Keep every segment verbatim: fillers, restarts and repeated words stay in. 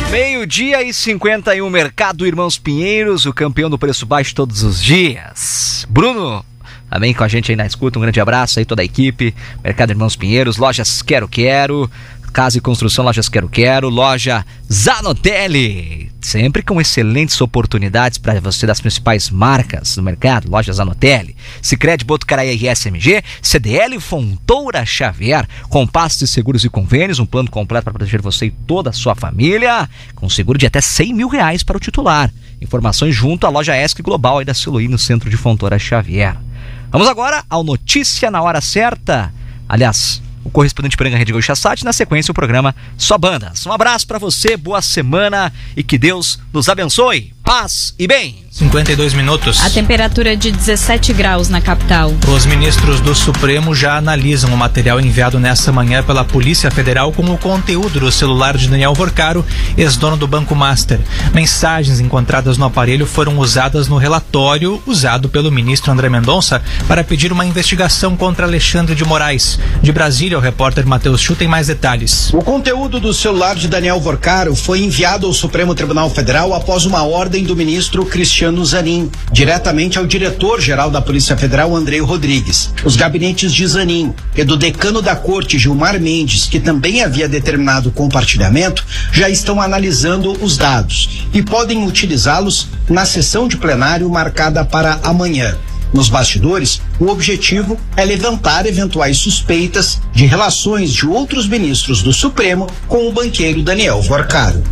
Meio-dia e cinquenta e um, Mercado Irmãos Pinheiros, o campeão do preço baixo todos os dias. Bruno, também com a gente aí na escuta, um grande abraço aí toda a equipe. Mercado Irmãos Pinheiros, lojas Quero Quero, Casa e Construção, lojas Quero Quero, loja Zanotelli, sempre com excelentes oportunidades para você das principais marcas do mercado, loja Zanotelli, Sicredi Botucaraí e S M G, C D L Fontoura Xavier, Compasso de Seguros e Convênios, um plano completo para proteger você e toda a sua família, com seguro de até cem mil reais para o titular. Informações junto à loja Esc Global aí da Siloí, no centro de Fontoura Xavier. Vamos agora ao Notícia na Hora Certa. Aliás, o correspondente Piranga Rede Gaúcha Sat, na sequência o programa Só Bandas. Um abraço para você, boa semana e que Deus nos abençoe. Paz e bem. cinquenta e dois minutos. A temperatura de dezessete graus na capital. Os ministros do Supremo já analisam o material enviado nesta manhã pela Polícia Federal com o conteúdo do celular de Daniel Vorcaro, ex-dono do Banco Master. Mensagens encontradas no aparelho foram usadas no relatório usado pelo ministro André Mendonça para pedir uma investigação contra Alexandre de Moraes. De Brasília, o repórter Matheus Chu tem mais detalhes. O conteúdo do celular de Daniel Vorcaro foi enviado ao Supremo Tribunal Federal após uma ordem do ministro Cristiano Zanin, diretamente ao diretor-geral da Polícia Federal, Andrei Rodrigues. Os gabinetes de Zanin e do decano da Corte, Gilmar Mendes, que também havia determinado o compartilhamento, já estão analisando os dados e podem utilizá-los na sessão de plenário marcada para amanhã. Nos bastidores, o objetivo é levantar eventuais suspeitas de relações de outros ministros do Supremo com o banqueiro Daniel Vorcaro.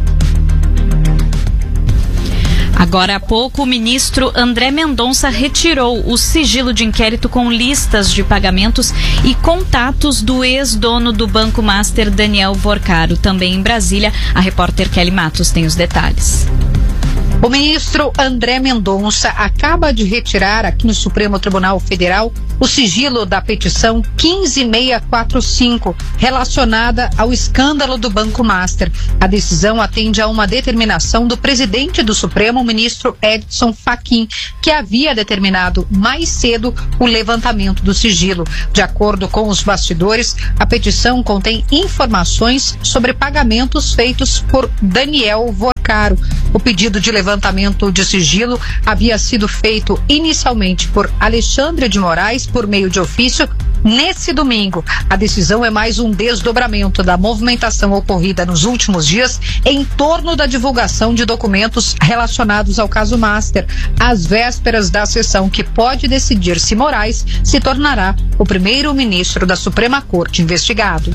Agora há pouco, o ministro André Mendonça retirou o sigilo de inquérito com listas de pagamentos e contatos do ex-dono do Banco Master, Daniel Vorcaro. Também em Brasília, a repórter Kelly Matos tem os detalhes. O ministro André Mendonça acaba de retirar aqui no Supremo Tribunal Federal o sigilo da petição quinze mil seiscentos e quarenta e cinco, relacionada ao escândalo do Banco Master. A decisão atende a uma determinação do presidente do Supremo, o ministro Edson Fachin, que havia determinado mais cedo o levantamento do sigilo. De acordo com os bastidores, a petição contém informações sobre pagamentos feitos por Daniel Vorcaro. O pedido de levantamento de sigilo havia sido feito inicialmente por Alexandre de Moraes por meio de ofício nesse domingo. A decisão é mais um desdobramento da movimentação ocorrida nos últimos dias em torno da divulgação de documentos relacionados ao caso Master, às vésperas da sessão que pode decidir se Moraes se tornará o primeiro ministro da Suprema Corte investigado.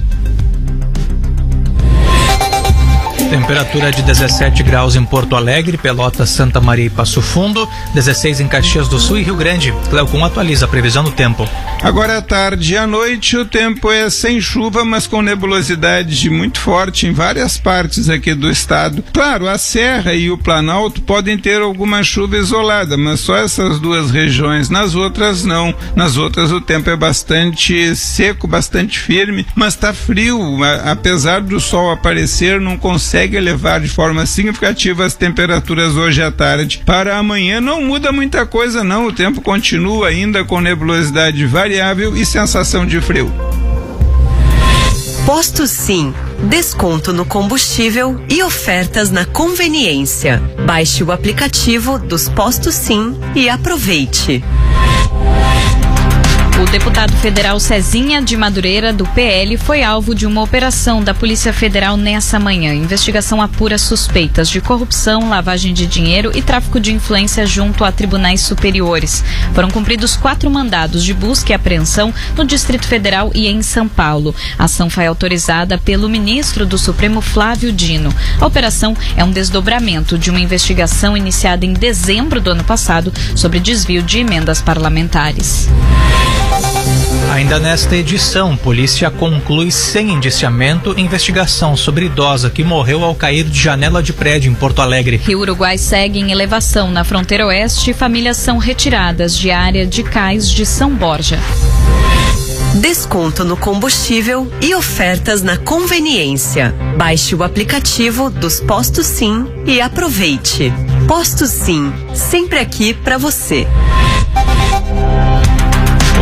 Temperatura de dezessete graus em Porto Alegre, Pelotas, Santa Maria e Passo Fundo, dezesseis em Caxias do Sul e Rio Grande. Cleocum atualiza a previsão do tempo. Agora à tarde e à noite o tempo é sem chuva, mas com nebulosidade muito forte em várias partes aqui do estado. Claro, a Serra e o Planalto podem ter alguma chuva isolada, mas só essas duas regiões. Nas outras não. Nas outras o tempo é bastante seco, bastante firme, mas está frio. Apesar do sol aparecer, não consegue elevar de forma significativa as temperaturas hoje à tarde. Para amanhã não muda muita coisa não, o tempo continua ainda com nebulosidade variável e sensação de frio. Posto Sim, desconto no combustível e ofertas na conveniência. Baixe o aplicativo dos Postos Sim e aproveite. O deputado federal Cezinha de Madureira, do P L, foi alvo de uma operação da Polícia Federal nessa manhã. Investigação apura suspeitas de corrupção, lavagem de dinheiro e tráfico de influência junto a tribunais superiores. Foram cumpridos quatro mandados de busca e apreensão no Distrito Federal e em São Paulo. A ação foi autorizada pelo ministro do Supremo, Flávio Dino. A operação é um desdobramento de uma investigação iniciada em dezembro do ano passado sobre desvio de emendas parlamentares. Ainda nesta edição, polícia conclui sem indiciamento investigação sobre idosa que morreu ao cair de janela de prédio em Porto Alegre. Rio Uruguai segue em elevação na fronteira oeste e famílias são retiradas de área de cais de São Borja. Desconto no combustível e ofertas na conveniência. Baixe o aplicativo dos Postos Sim e aproveite. Postos Sim, sempre aqui para você.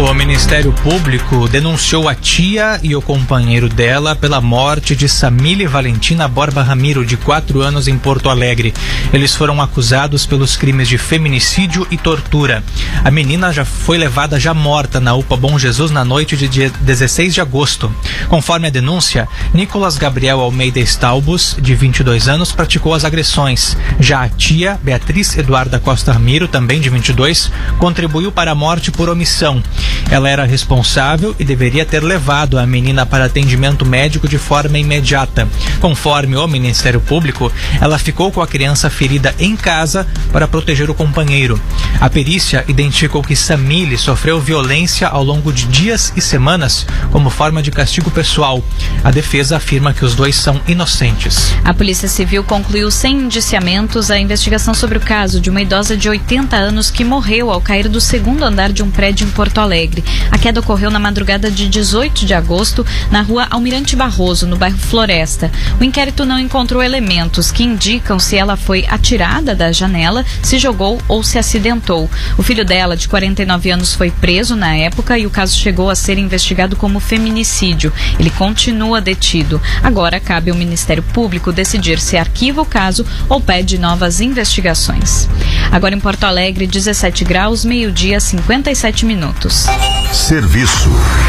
O Ministério Público denunciou a tia e o companheiro dela pela morte de Samile Valentina Borba Ramiro, de quatro anos, em Porto Alegre. Eles foram acusados pelos crimes de feminicídio e tortura. A menina já foi levada já morta na U P A Bom Jesus na noite de dia dezesseis de agosto. Conforme a denúncia, Nicolas Gabriel Almeida Staubos, de vinte e dois anos, praticou as agressões. Já a tia, Beatriz Eduarda Costa Ramiro, também de vinte e dois, contribuiu para a morte por omissão. Ela era responsável e deveria ter levado a menina para atendimento médico de forma imediata. Conforme o Ministério Público, ela ficou com a criança ferida em casa para proteger o companheiro. A perícia identificou que Samile sofreu violência ao longo de dias e semanas como forma de castigo pessoal. A defesa afirma que os dois são inocentes. A Polícia Civil concluiu sem indiciamentos a investigação sobre o caso de uma idosa de oitenta anos que morreu ao cair do segundo andar de um prédio em Porto Alegre. A queda ocorreu na madrugada de dezoito de agosto, na rua Almirante Barroso, no bairro Floresta. O inquérito não encontrou elementos que indicam se ela foi atirada da janela, se jogou ou se acidentou. O filho dela, de quarenta e nove anos, foi preso na época e o caso chegou a ser investigado como feminicídio. Ele continua detido. Agora cabe ao Ministério Público decidir se arquiva o caso ou pede novas investigações. Agora em Porto Alegre, dezessete graus, meio-dia, cinquenta e sete minutos. Serviço.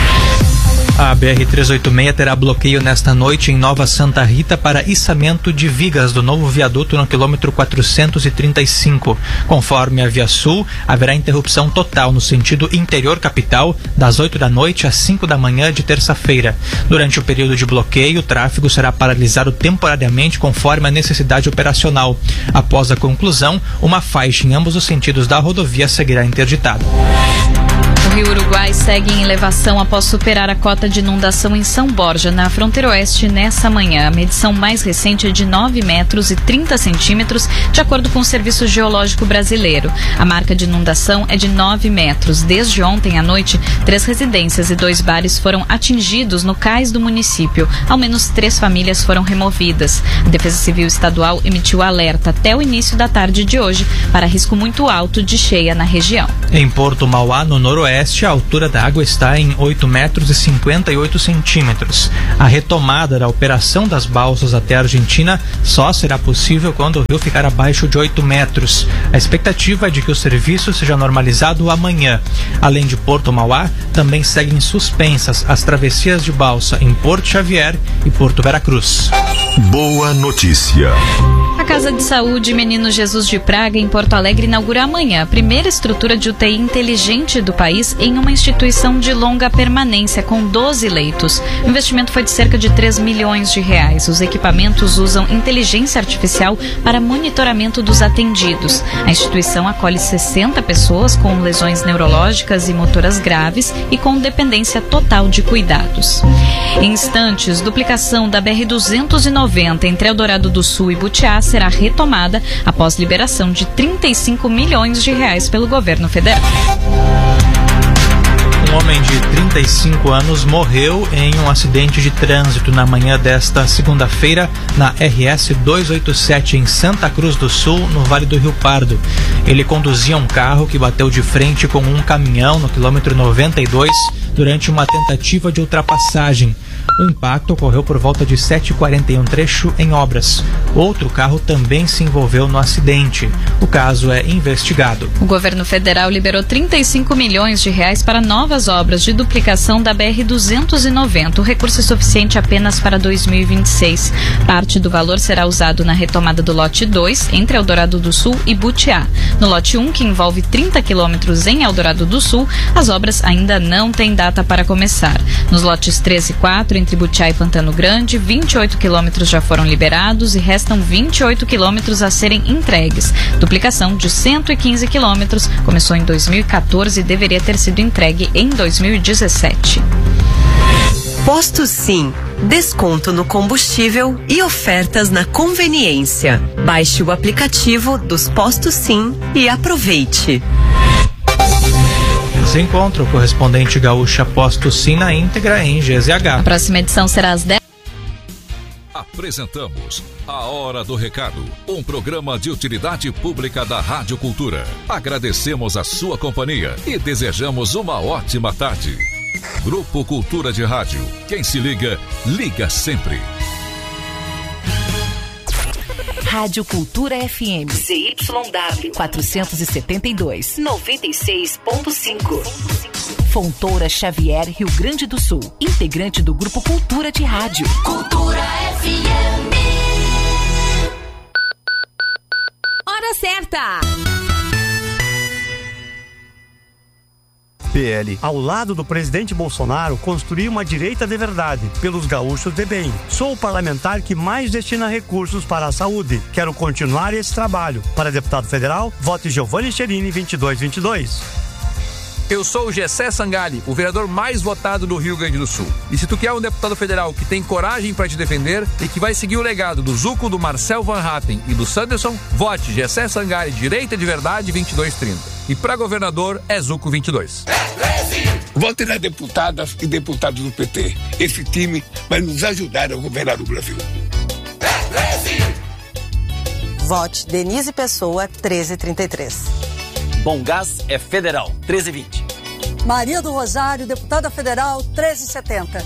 A B R trezentos e oitenta e seis terá bloqueio nesta noite em Nova Santa Rita para içamento de vigas do novo viaduto no quilômetro quatrocentos e trinta e cinco. Conforme a Via Sul, haverá interrupção total no sentido interior capital, das oito da noite às cinco da manhã de terça-feira. Durante o período de bloqueio, o tráfego será paralisado temporariamente conforme a necessidade operacional. Após a conclusão, uma faixa em ambos os sentidos da rodovia seguirá interditada. O Rio Uruguai segue em elevação após superar a cota de inundação em São Borja, na fronteira oeste, nessa manhã. A medição mais recente é de nove metros e trinta centímetros, de acordo com o Serviço Geológico Brasileiro. A marca de inundação é de nove metros. Desde ontem à noite, três residências e dois bares foram atingidos no cais do município. Ao menos três famílias foram removidas. A Defesa Civil Estadual emitiu alerta até o início da tarde de hoje para risco muito alto de cheia na região. Em Porto Mauá, no noroeste, a altura da água está em oito metros e cinquenta e oito centímetros. A retomada da operação das balsas até a Argentina só será possível quando o rio ficar abaixo de oito metros. A expectativa é de que o serviço seja normalizado amanhã. Além de Porto Mauá, também seguem suspensas as travessias de balsa em Porto Xavier e Porto Veracruz. Boa notícia. A Casa de Saúde Menino Jesus de Praga, em Porto Alegre, inaugura amanhã a primeira estrutura de U T I inteligente do país em uma instituição de longa permanência com doze leitos. O investimento foi de cerca de três milhões de reais. Os equipamentos usam inteligência artificial para monitoramento dos atendidos. A instituição acolhe sessenta pessoas com lesões neurológicas e motoras graves e com dependência total de cuidados. Em instantes, duplicação da B R duzentos e noventa entre Eldorado do Sul e Butiá será retomada após liberação de trinta e cinco milhões de reais pelo governo federal. Um homem de trinta e cinco anos morreu em um acidente de trânsito na manhã desta segunda-feira na R S duzentos e oitenta e sete em Santa Cruz do Sul, no Vale do Rio Pardo. Ele conduzia um carro que bateu de frente com um caminhão no quilômetro noventa e dois durante uma tentativa de ultrapassagem. O impacto ocorreu por volta de sete e quarenta e um, trecho em obras. Outro carro também se envolveu no acidente. O caso é investigado. O governo federal liberou trinta e cinco milhões de reais para novas obras de duplicação da B R duzentos e noventa. O recurso é suficiente apenas para dois mil e vinte e seis. Parte do valor será usado na retomada do lote dois, entre Eldorado do Sul e Butiá. No lote um, que envolve trinta quilômetros em Eldorado do Sul, as obras ainda não têm data para começar. Nos lotes três e quatro, entre Butiá e Pantano Grande, vinte e oito quilômetros já foram liberados e restam vinte e oito quilômetros a serem entregues. Duplicação de cento e quinze quilômetros começou em dois mil e quatorze e deveria ter sido entregue em dois mil e dezessete. Posto Sim, desconto no combustível e ofertas na conveniência. Baixe o aplicativo dos Postos Sim e aproveite. Você encontra o correspondente gaúcha Posto Sim na íntegra em G Z H. A próxima edição será às dez. Apresentamos A Hora do Recado, um programa de utilidade pública da Rádio Cultura. Agradecemos a sua companhia e desejamos uma ótima tarde. Grupo Cultura de Rádio. Quem se liga, liga sempre. Rádio Cultura F M. C Y W quatrocentos e setenta e dois, noventa e seis ponto cinco. Fontoura Xavier, Rio Grande do Sul. Integrante do Grupo Cultura de Rádio. Cultura F M. Hora certa. P L, ao lado do presidente Bolsonaro, construir uma direita de verdade, pelos gaúchos de bem. Sou o parlamentar que mais destina recursos para a saúde. Quero continuar esse trabalho. Para deputado federal, vote Giovanni Cherini vinte e dois vinte e dois. Eu sou o Gessé Sangali, o vereador mais votado do Rio Grande do Sul. E se tu quer um deputado federal que tem coragem para te defender e que vai seguir o legado do Zuco, do Marcel Van Hatten e do Sanderson, vote Gessé Sangali, direita de verdade, vinte e dois trinta. E para governador é Zuco vinte e dois. Vote nas deputadas e deputados do P T. Esse time vai nos ajudar a governar o Brasil. Vote Denise Pessoa, treze trinta e três. Bom Gás é federal, treze vinte. Maria do Rosário, deputada federal, treze setenta.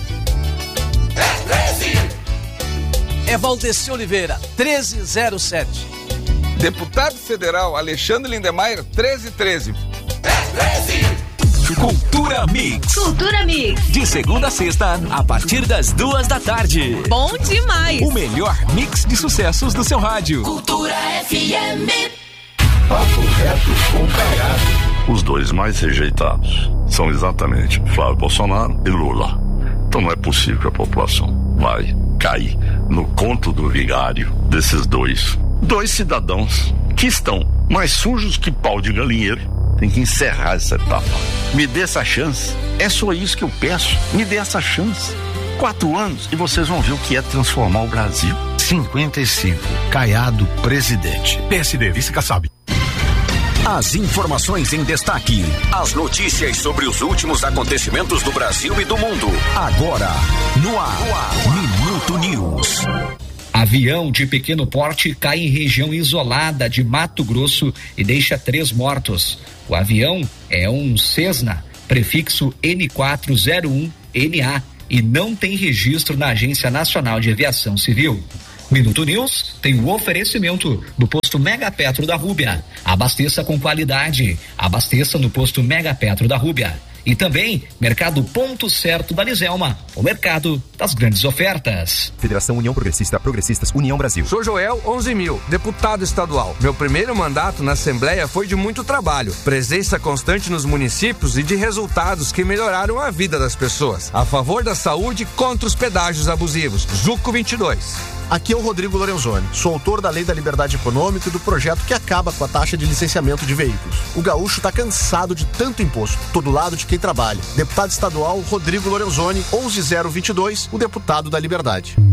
É Valdeci Oliveira, treze zero sete. Deputado federal Alexandre Lindemeyer, treze treze. Cultura Mix. Cultura Mix. De segunda a sexta, a partir das duas da tarde. Bom demais. O melhor mix de sucessos do seu rádio. Cultura F M. Papo reto comparado. Os dois mais rejeitados são exatamente Flávio Bolsonaro e Lula. Então não é possível que a população vai cair no conto do vigário desses dois. Dois cidadãos que estão mais sujos que pau de galinheiro. Tem que encerrar essa etapa. Me dê essa chance. É só isso que eu peço. Me dê essa chance. Quatro anos e vocês vão ver o que é transformar o Brasil. cinquenta e cinco. Caiado, presidente. P S D, vice Kassab. As informações em destaque. As notícias sobre os últimos acontecimentos do Brasil e do mundo. Agora, no ar. No ar. Minuto News. Avião de pequeno porte cai em região isolada de Mato Grosso e deixa três mortos. O avião é um Cessna, prefixo N quatro zero um N A, e não tem registro na Agência Nacional de Aviação Civil. Minuto News tem o oferecimento do posto Mega Petro da Rúbia. Abasteça com qualidade. Abasteça no posto Mega Petro da Rúbia. E também Mercado Ponto Certo da Liselma, o mercado das grandes ofertas. Federação União Progressista, Progressistas, União Brasil. Sou Joel onze mil, deputado estadual. Meu primeiro mandato na Assembleia foi de muito trabalho, presença constante nos municípios e de resultados que melhoraram a vida das pessoas. A favor da saúde contra os pedágios abusivos. Zuco vinte e dois. Aqui é o Rodrigo Lorenzoni, sou autor da Lei da Liberdade Econômica e do projeto que acaba com a taxa de licenciamento de veículos. O gaúcho tá cansado de tanto imposto, todo lado de quem trabalha. Deputado estadual Rodrigo Lorenzoni, onze mil vinte e dois, o deputado da Liberdade.